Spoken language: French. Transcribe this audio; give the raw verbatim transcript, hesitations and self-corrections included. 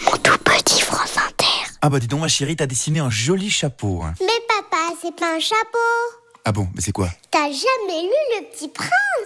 mon tout petit France Inter. Ah bah dis donc ma chérie, t'as dessiné un joli chapeau. Hein. Mais papa, c'est pas un chapeau. Ah bon, mais c'est quoi? T'as jamais lu Le Petit Prince?